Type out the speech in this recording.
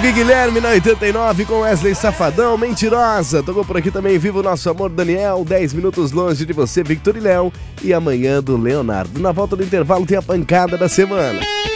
Guilherme na 89 com Wesley Safadão, Mentirosa. Tocou por aqui também Viva o Nosso Amor, Daniel, 10 minutos longe de você, Victor e Léo. E amanhã do Leonardo. Na volta do intervalo tem a pancada da semana.